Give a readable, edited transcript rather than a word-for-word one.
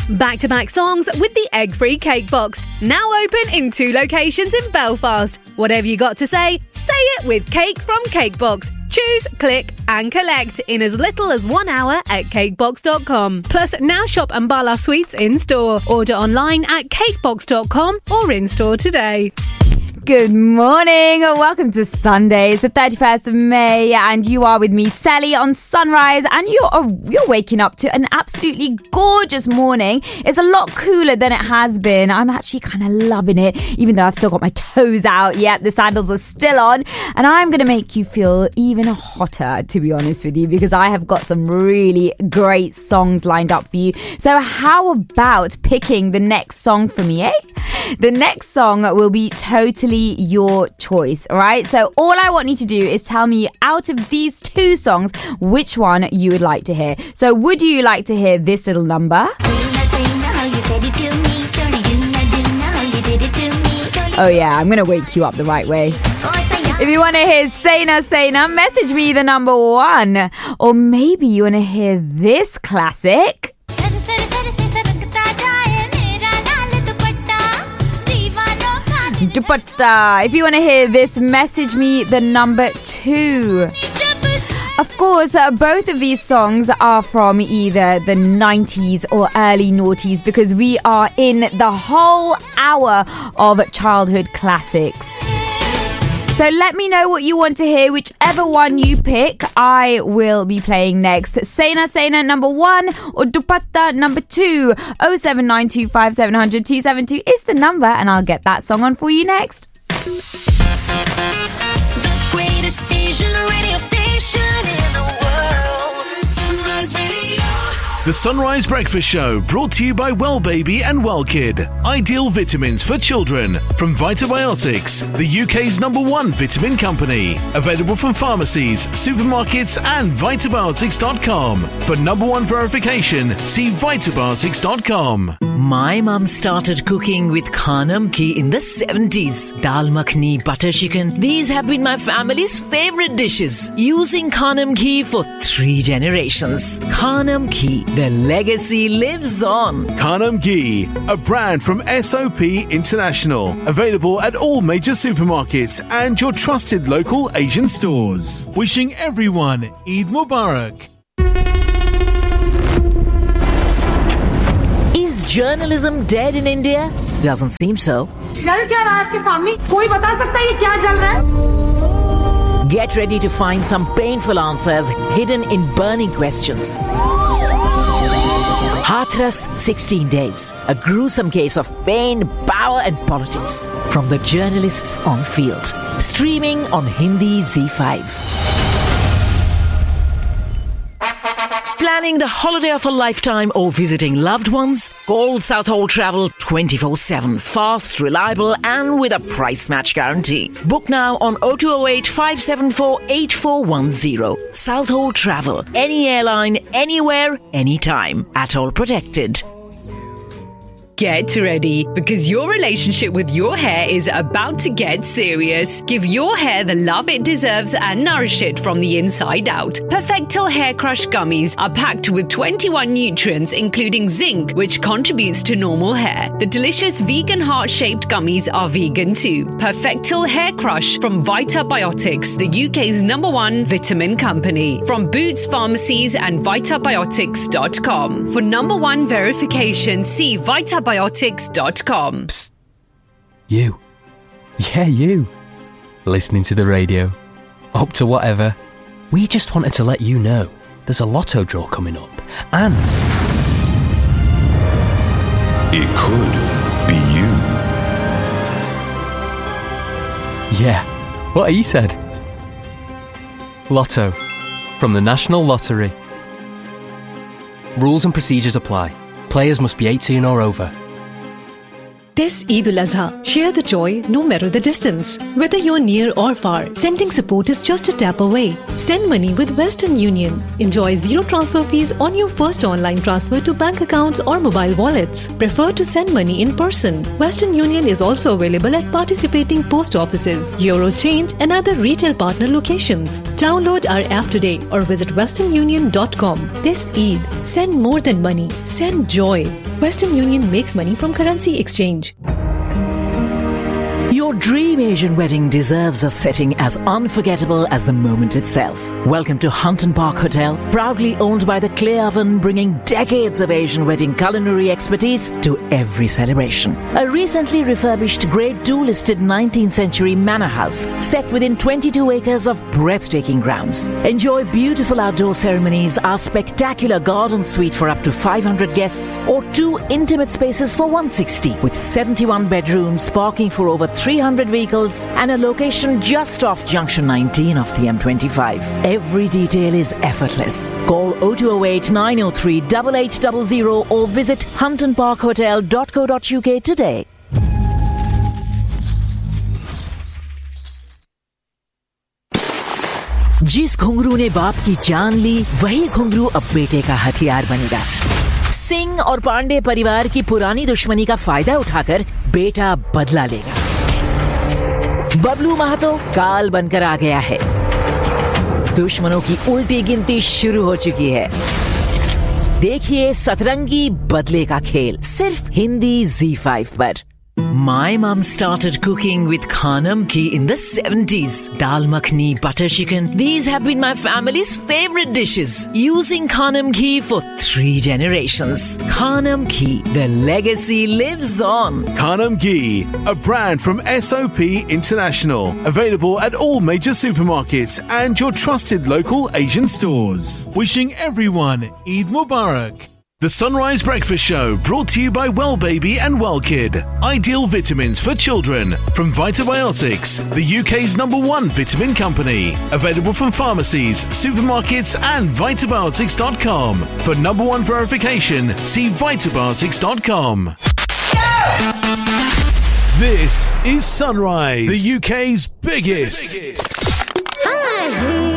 Back-to-back songs with the egg-free cake box. Now open in 2 locations in Belfast. Whatever you got to say it with Cake from Cakebox. Choose, click and collect in as little as 1 hour at cakebox.com. Plus, now shop Ambala Sweets in-store. Order online at cakebox.com or in-store today. Good morning. Welcome to Sunday. It's the 31st of May and you are with me, Sally, on Sunrise, and you're waking up to an absolutely gorgeous morning. It's a lot cooler than it has been. I'm actually kind of loving it, even though I've still got my toes out. Yeah, the sandals are still on, and I'm going to make you feel even hotter, to be honest with you, because I have got some really great songs lined up for you. So how about picking the next song for me, eh? The next song will be totally your choice, all right? So all I want you to do is tell me out of these 2 songs which one you would like to hear. So would you like to hear this little number? Oh yeah, I'm gonna wake you up the right way. If you want to hear Say Na, message me the number 1. Or maybe you want to hear this classic. Dupatta. If you want to hear this, message me the number 2. Of course, both of these songs are from either the 90s or early noughties, because we are in the whole hour of childhood classics. So let me know what you want to hear. Whichever one you pick, I will be playing next. Say Na number 1 or Dupatta number 2. 07925 700 272 is the number, and I'll get that song on for you next. The greatest radio station in the world. Sunrise Radio. The Sunrise Breakfast Show, brought to you by Well Baby and Well Kid. Ideal vitamins for children from Vitabiotics, the UK's number 1 vitamin company. Available from pharmacies, supermarkets and Vitabiotics.com. For number 1 verification, see Vitabiotics.com. My mum started cooking with Khanam Ghee in the 70s. Dal makhni, butter chicken. These have been my family's favorite dishes. Using Khanam Ghee for 3 generations. Khanam Ghee, the legacy lives on. Khanam Ghee, a brand from SOP International. Available at all major supermarkets and your trusted local Asian stores. Wishing everyone Eid Mubarak. Is journalism dead in India? Doesn't seem so. Get ready to find some painful answers hidden in burning questions. Hathras 16 Days, a gruesome case of pain, power and politics from the journalists on field. Streaming on Hindi ZEE5. Planning the holiday of a lifetime or visiting loved ones? Call Southall Travel 24/7. Fast, reliable and with a price match guarantee. Book now on 0208 574 8410. Southall Travel. Any airline, anywhere, anytime. At all protected. Get ready, because your relationship with your hair is about to get serious. Give your hair the love it deserves and nourish it from the inside out. Perfectil Hair Crush Gummies are packed with 21 nutrients, including zinc, which contributes to normal hair. The delicious vegan heart-shaped gummies are vegan too. Perfectil Hair Crush from Vitabiotics, the UK's number 1 vitamin company. From Boots Pharmacies and Vitabiotics.com. For number 1 verification, see Vitabiotics.com. Psst. You. Yeah, you. Listening to the radio. Up to whatever. We just wanted to let you know there's a lotto draw coming up. And it could be you. Yeah, what he said. Lotto. From the National Lottery. Rules and procedures apply. Players must be 18 or over. This Eid al-Azha, share the joy no matter the distance. Whether you're near or far, sending support is just a tap away. Send money with Western Union. Enjoy zero transfer fees on your first online transfer to bank accounts or mobile wallets. Prefer to send money in person. Western Union is also available at participating post offices, Eurochange and other retail partner locations. Download our app today or visit westernunion.com. This Eid, send more than money, send joy. Western Union makes money from currency exchange. Your dream Asian wedding deserves a setting as unforgettable as the moment itself. Welcome to Hunton Park Hotel, proudly owned by the Clay Oven, bringing decades of Asian wedding culinary expertise to every celebration. A recently refurbished Grade 2 listed 19th century manor house set within 22 acres of breathtaking grounds. Enjoy beautiful outdoor ceremonies, our spectacular garden suite for up to 500 guests, or 2 intimate spaces for 160 with 71 bedrooms, parking for over 300 vehicles, and a location just off Junction 19 of the M25. Every detail is effortless. Call 0208 903 8800 or visit huntonparkhotel.co.uk today. जिस घुंघरू ने बाप की जान ली, वही घुंघरू अब बेटे का हथियार बनेगा। सिंह और पांडे परिवार की पुरानी दुश्मनी का फायदा उठाकर बेटा बदला लेगा। बबलू महतो काल बनकर आ गया है। दुश्मनों की उल्टी गिनती शुरू हो चुकी है। देखिए सतरंगी बदले का खेल सिर्फ हिंदी ZEE5 पर। My mum started cooking with Khanam Ghee in the 70s. Dal makhni, butter chicken. These have been my family's favorite dishes. Using Khanam Ghee for 3 generations. Khanam Ghee, the legacy lives on. Khanam Ghee, a brand from SOP International. Available at all major supermarkets and your trusted local Asian stores. Wishing everyone Eid Mubarak. The Sunrise Breakfast Show brought to you by Well Baby and Well Kid. Ideal vitamins for children from Vitabiotics, the UK's #1 vitamin company. Available from pharmacies, supermarkets and Vitabiotics.com. For #1 verification, see Vitabiotics.com. This is Sunrise, the UK's biggest.